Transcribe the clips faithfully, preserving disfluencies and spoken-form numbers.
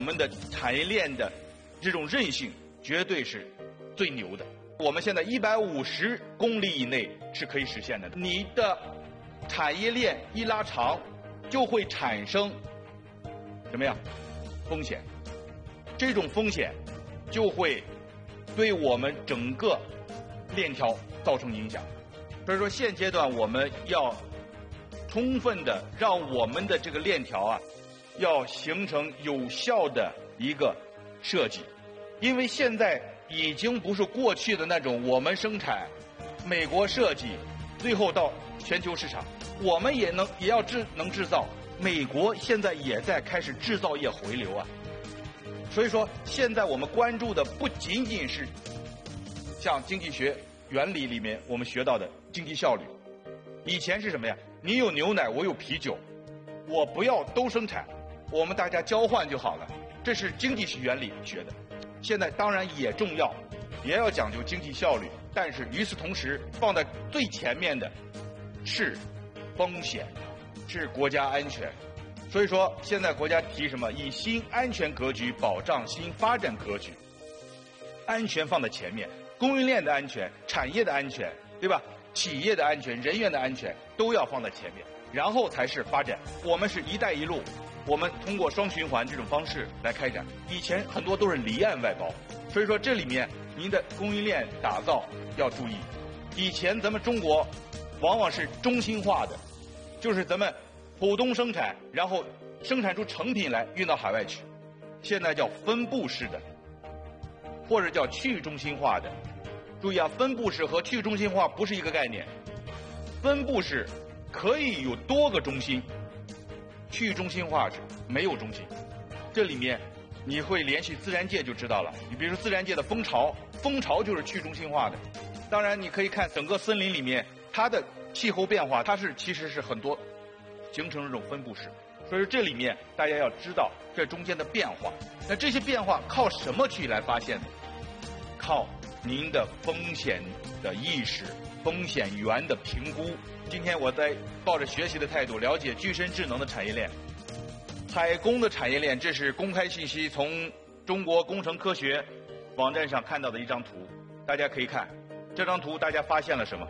我们的产业链的这种韧性绝对是最牛的。我们现在一百五十公里以内是可以实现的。你的产业链一拉长，就会产生什么呀？风险。这种风险就会对我们整个链条造成影响。所以说，现阶段我们要充分的让我们的这个链条啊，要形成有效的一个设计，因为现在已经不是过去的那种我们生产，美国设计，最后到全球市场，我们也能也要制能制造。美国现在也在开始制造业回流啊，所以说现在我们关注的不仅仅是像经济学原理里面我们学到的经济效率。以前是什么呀？你有牛奶，我有啤酒，我不要都生产，我们大家交换就好了，这是经济学原理学的。现在当然也重要，也要讲究经济效率，但是与此同时，放在最前面的是风险，是国家安全。所以说，现在国家提什么？以新安全格局保障新发展格局，安全放在前面，供应链的安全、产业的安全，对吧？企业的安全、人员的安全都要放在前面，然后才是发展。我们是一带一路，我们通过双循环这种方式来开展。以前很多都是离岸外包，所以说这里面您的供应链打造要注意。以前咱们中国往往是中心化的，就是咱们浦东生产，然后生产出成品来运到海外去。现在叫分布式的，或者叫去中心化的。注意啊，分布式和去中心化不是一个概念。分布式可以有多个中心，去中心化是没有中心。这里面你会联系自然界就知道了。你比如说自然界的蜂巢，蜂巢就是去中心化的。当然，你可以看整个森林里面它的气候变化，它是其实是很多形成这种分布式。所以说这里面大家要知道这中间的变化。那这些变化靠什么去来发现呢？靠您的风险的意识、风险源的评估。今天我在抱着学习的态度了解具身智能的产业链、采工的产业链，这是公开信息，从中国工程科学网站上看到的一张图，大家可以看这张图，大家发现了什么？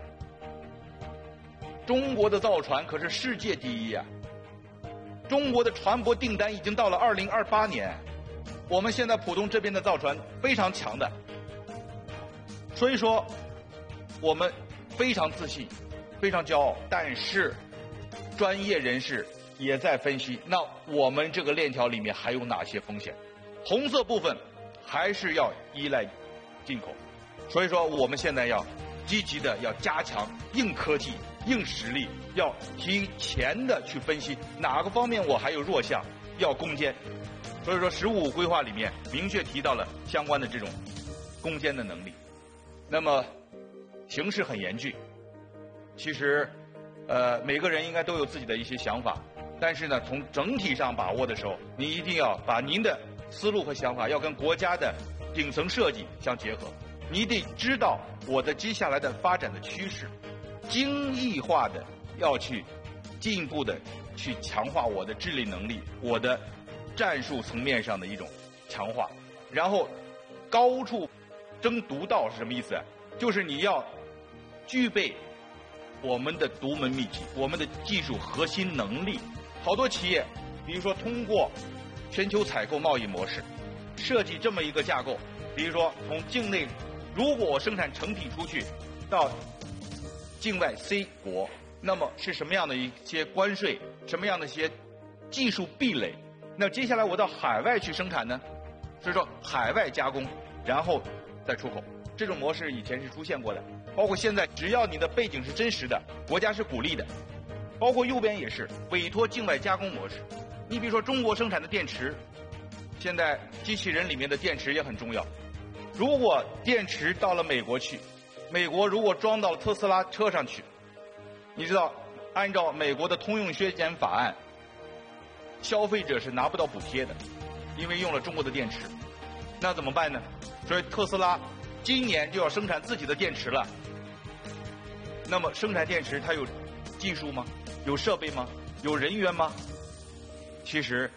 中国的造船可是世界第一啊！中国的船舶订单已经到了二零二八年，我们现在浦东这边的造船非常强的。所以说，我们非常自信，非常骄傲。但是，专业人士也在分析，那我们这个链条里面还有哪些风险？红色部分还是要依赖进口。所以说，我们现在要积极的要加强硬科技、硬实力，要提前的去分析哪个方面我还有弱项，要攻坚。所以说，十五规划里面明确提到了相关的这种攻坚的能力。那么，形势很严峻。其实，呃，每个人应该都有自己的一些想法，但是呢，从整体上把握的时候，你一定要把您的思路和想法要跟国家的顶层设计相结合。你得知道我的接下来的发展的趋势，精益化的要去进一步的去强化我的治理能力，我的战术层面上的一种强化，然后高处争独到是什么意思？就是你要具备我们的独门秘籍，我们的技术核心能力。好多企业，比如说通过全球采购贸易模式，设计这么一个架构，比如说从境内，如果我生产成品出去到境外 C 国，那么是什么样的一些关税，什么样的一些技术壁垒？那接下来我到海外去生产呢？所以说海外加工，然后再出口，这种模式以前是出现过的，包括现在，只要你的背景是真实的，国家是鼓励的。包括右边也是委托境外加工模式。你比如说中国生产的电池，现在机器人里面的电池也很重要。如果电池到了美国去，美国如果装到了特斯拉车上去，你知道，按照美国的通用削减法案，消费者是拿不到补贴的，因为用了中国的电池。那怎么办呢？所以特斯拉今年就要生产自己的电池了。那么生产电池它有技术吗？有设备吗？有人员吗？其实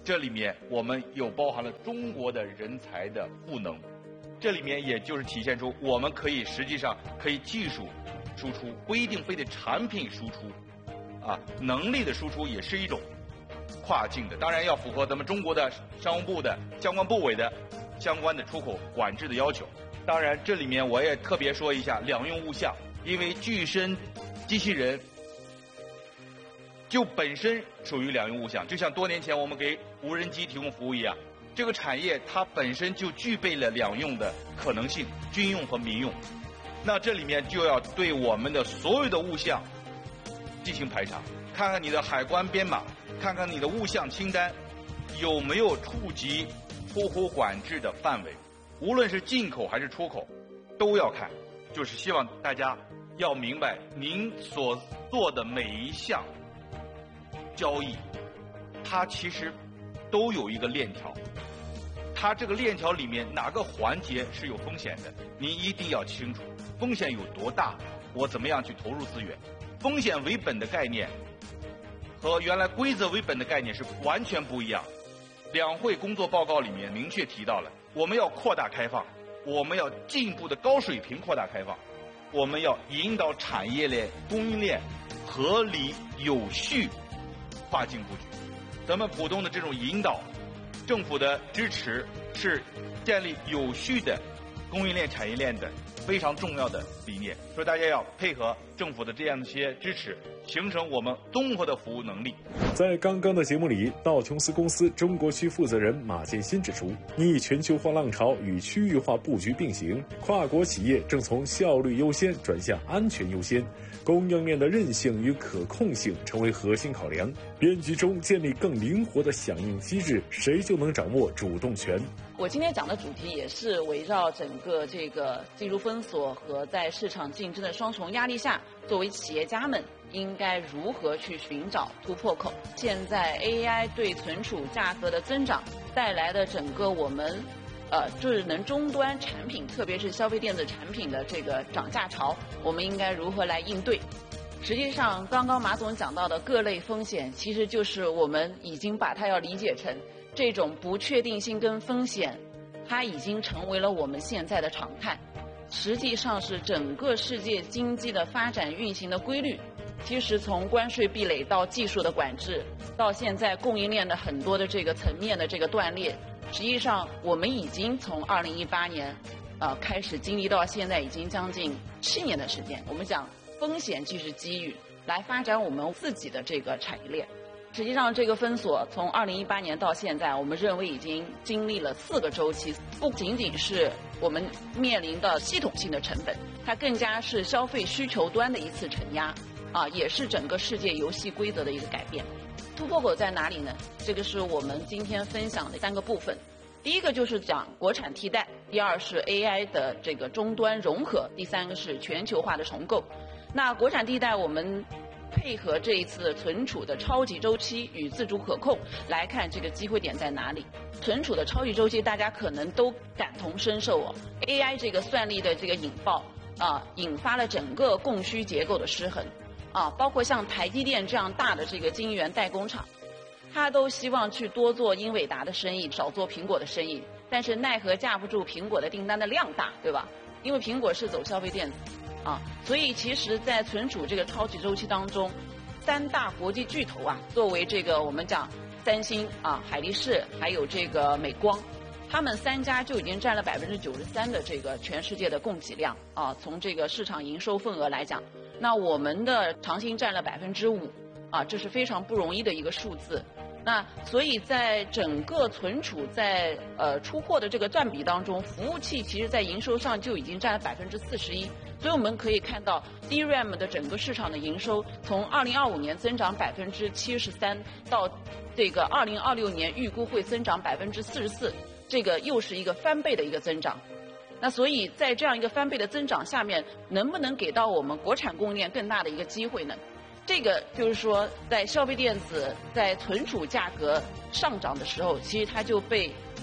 这里面我们有包含了中国的人才的赋能，这里面也就是体现出我们可以实际上可以技术输出，不一定非得产品输出，啊，能力的输出也是一种跨境的，当然要符合咱们中国的商务部的相关部委的相关的出口管制的要求。当然，这里面我也特别说一下两用物项，因为具身机器人就本身属于两用物项，就像多年前我们给无人机提供服务一样，这个产业它本身就具备了两用的可能性，军用和民用。那这里面就要对我们的所有的物项进行排查，看看你的海关编码，看看你的物项清单有没有触及出口管制的范围，无论是进口还是出口都要看。就是希望大家要明白，您所做的每一项交易，它其实都有一个链条，它这个链条里面哪个环节是有风险的，您一定要清楚风险有多大，我怎么样去投入资源。风险为本的概念和原来规则为本的概念是完全不一样。两会工作报告里面明确提到了，我们要扩大开放，我们要进一步的高水平扩大开放，我们要引导产业链、供应链合理有序跨境布局。咱们浦东的这种引导，政府的支持是建立有序的供应链、产业链的非常重要的理念，所以大家要配合政府的这样一些支持，形成我们综合的服务能力。 在刚刚的节目里，道琼斯公司中国区负责人马建新指出，逆全球化浪潮与区域化布局并行，跨国企业正从效率优先转向安全优先，供应链的韧性与可控性成为核心考量。变局中建立更灵活的响应机制，谁就能掌握主动权。 我今天讲的主题也是围绕整个这个技术封锁和在市场竞争的双重压力下，作为企业家们应该如何去寻找突破口。现在 A I 对存储价格的增长带来的整个我们呃智能终端产品，特别是消费电子产品的这个涨价潮，我们应该如何来应对。实际上刚刚马总讲到的各类风险，其实就是我们已经把它要理解成这种不确定性跟风险，它已经成为了我们现在的常态，实际上是整个世界经济的发展运行的规律。其实从关税壁垒到技术的管制，到现在供应链的很多的这个层面的这个断裂，实际上我们已经从二零一八年呃开始经历到现在已经将近七年的时间。我们讲风险即是机遇，来发展我们自己的这个产业链。实际上这个封锁从二零一八年到现在，我们认为已经经历了四个周期，不仅仅是我们面临的系统性的成本，它更加是消费需求端的一次承压啊，也是整个世界游戏规则的一个改变。突破口在哪里呢？这个是我们今天分享的三个部分。第一个就是讲国产替代，第二是 A I 的这个终端融合，第三个是全球化的重构。那国产替代，我们配合这一次存储的超级周期与自主可控来看这个机会点在哪里。存储的超级周期大家可能都感同身受哦 ，A I 这个算力的这个引爆啊，引发了整个供需结构的失衡啊，包括像台积电这样大的这个晶圆代工厂，他都希望去多做英伟达的生意，少做苹果的生意，但是奈何架不住苹果的订单的量大，对吧？因为苹果是走消费电子啊，所以其实在存储这个超级周期当中，三大国际巨头啊，作为这个我们讲三星啊、海力士还有这个美光，他们三家就已经占了百分之九十三的这个全世界的供给量啊。从这个市场营收份额来讲，那我们的长兴占了百分之五啊，这是非常不容易的一个数字。那所以在整个存储在呃出货的这个占比当中，服务器其实在营收上就已经占了百分之四十一。所以我们可以看到 D RAM 的整个市场的营收从二零二五年增长百分之七十三，到这个二零二六年预估会增长百分之四十四，这个又是一个翻倍的一个增长。那所以在这样一个翻倍的增长下面，能不能给到我们国产供应链更大的一个机会呢？这个就是说，在消费电子在存储价格上涨的时候，其实它就被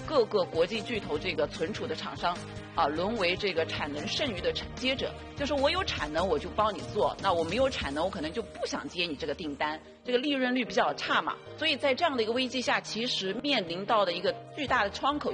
各个国际巨头这个存储的厂商啊，沦为这个产能剩余的承接者。就是我有产能我就帮你做，那我没有产能我可能就不想接你这个订单，这个利润率比较差嘛。所以在这样的一个危机下，其实面临到的一个巨大的窗口